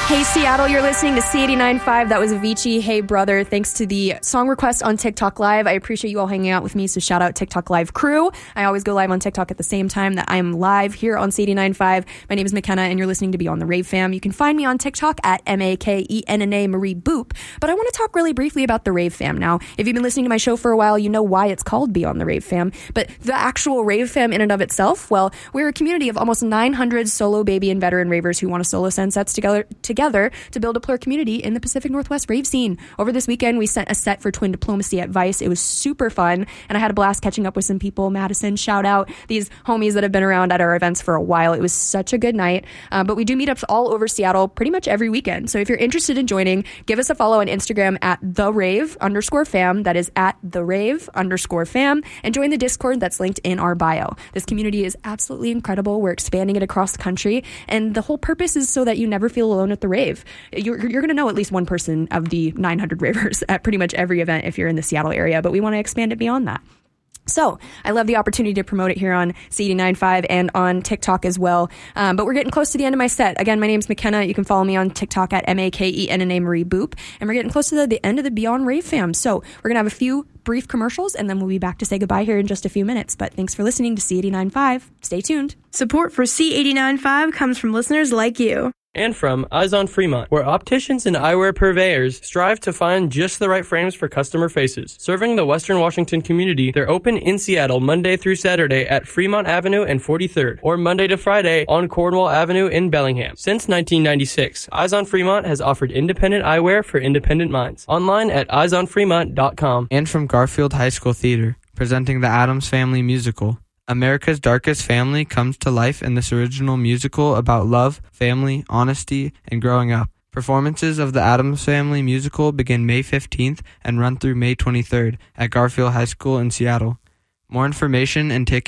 Hey Seattle, you're listening to C89.5. That was Avicii, Hey Brother. Thanks to the song request on TikTok Live. I appreciate you all hanging out with me, so shout out TikTok Live crew. I always go live on TikTok at the same time that I'm live here on C89.5. My name is McKenna, and you're listening to Beyond the Rave Fam. You can find me on TikTok at MAKENNA Marie Boop. But I want to talk really briefly about the Rave Fam. Now, if you've been listening to my show for a while, you know why it's called Beyond the Rave Fam. But the actual Rave Fam in and of itself, well, we're a community of almost 900 solo, baby, and veteran ravers who want to solo send sets together to build a plur community in the Pacific Northwest rave scene. Over this weekend, we sent a set for Twin Diplomacy at Vice. It was super fun, and I had a blast catching up with some people. Madison, shout out, these homies that have been around at our events for a while. It was such a good night, but we do meetups all over Seattle pretty much every weekend. So if you're interested in joining, give us a follow on Instagram at @therave_fam. That is at @therave_fam, and join the Discord that's linked in our bio. This community is absolutely incredible. We're expanding it across the country, and the whole purpose is so that you never feel alone at the rave. You're going to know at least one person of the 900 ravers at pretty much every event if you're in the Seattle area, but we want to expand it beyond that. So I love the opportunity to promote it here on C89.5 and on TikTok as well. But we're getting close to the end of my set. Again, my name's McKenna. You can follow me on TikTok at MAKENNA Marie Boop. And we're getting close to the end of the Beyond Rave Fam. So we're going to have a few brief commercials, and then we'll be back to say goodbye here in just a few minutes. But thanks for listening to C89.5. Stay tuned. Support for C89.5 comes from listeners like you. And from Eyes on Fremont, where opticians and eyewear purveyors strive to find just the right frames for customer faces. Serving the Western Washington community, they're open in Seattle Monday through Saturday at Fremont Avenue and 43rd, or Monday to Friday on Cornwall Avenue in Bellingham. Since 1996, Eyes on Fremont has offered independent eyewear for independent minds. Online at eyesonfremont.com. And from Garfield High School Theater, presenting the Addams Family musical. America's Darkest Family comes to life in this original musical about love, family, honesty, and growing up. Performances of the Addams Family musical begin May 15th and run through May 23rd at Garfield High School in Seattle. More information and tickets